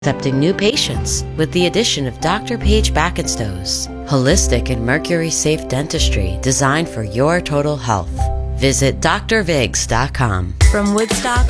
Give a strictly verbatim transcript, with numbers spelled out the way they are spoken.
Accepting new patients with the addition of Doctor Paige Baconstows, holistic and mercury-safe dentistry designed for your total health. Visit D R Vigs dot com. From Woodstock